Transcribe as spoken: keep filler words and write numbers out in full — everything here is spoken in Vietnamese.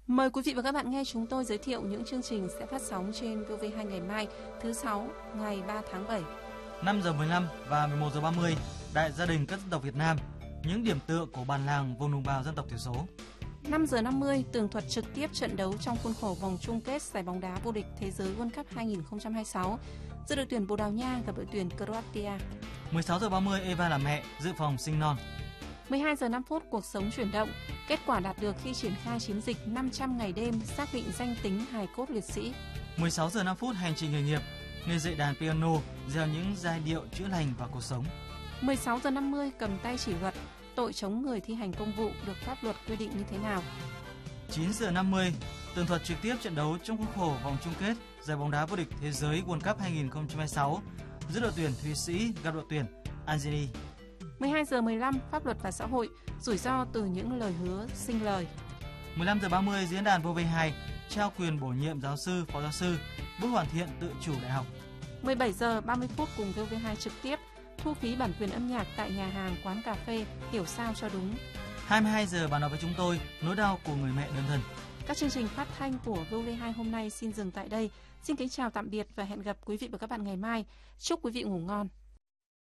Mời quý vị và các bạn nghe chúng tôi giới thiệu những chương trình sẽ phát sóng trên vê o vê hai ngày mai, thứ sáu, ngày ba tháng bảy. năm giờ mười lăm và mười một giờ ba mươi, Đại gia đình các dân tộc Việt Nam, những điểm tựa của bản làng vùng đồng bào dân tộc thiểu số. năm giờ năm mươi, tường thuật trực tiếp trận đấu trong khuôn khổ vòng chung kết giải bóng đá vô địch thế giới World Cup hai không hai sáu giữa đội tuyển Bồ Đào Nha gặp đội tuyển Croatia. mười sáu giờ ba mươi, Eva là mẹ, dự phòng sinh non. mười hai giờ năm phút, cuộc sống chuyển động, kết quả đạt được khi triển khai chiến dịch năm trăm ngày đêm xác định danh tính hài cốt liệt sĩ. mười sáu giờ năm phút, hành trình nghề nghiệp, nghề dạy đàn piano, gieo những giai điệu chữa lành vào cuộc sống. mười sáu giờ năm mươi, cầm tay chỉ luật, tội chống người thi hành công vụ được pháp luật quy định như thế nào. chín giờ năm mươi, tường thuật trực tiếp trận đấu trong khuôn khổ vòng chung kết giải bóng đá vô địch thế giới World Cup hai không hai sáu giữa đội tuyển Thụy Sĩ gặp đội tuyển Algeria. mười hai giờ mười lăm, pháp luật và xã hội, rủi ro từ những lời hứa sinh lời. mười lăm giờ ba mươi, diễn đàn vê o vê hai trao quyền bổ nhiệm giáo sư, phó giáo sư, bước hoàn thiện tự chủ đại học. mười bảy giờ ba mươi phút, cùng vê o vê hai trực tiếp thu phí bản quyền âm nhạc tại nhà hàng, quán cà phê, hiểu sao cho đúng. hai mươi hai giờ, bạn nói với chúng tôi nỗi đau của người mẹ đơn thân. Các chương trình phát thanh của vê o vê hai hôm nay xin dừng tại đây. Xin kính chào tạm biệt và hẹn gặp quý vị và các bạn ngày mai. Chúc quý vị ngủ ngon.